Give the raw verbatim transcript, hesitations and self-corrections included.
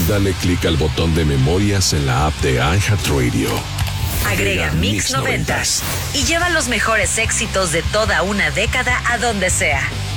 Dale clic al botón de memorias en la app de iHeartRadio. Agrega Mix noventas y lleva los mejores éxitos de toda una década a donde sea.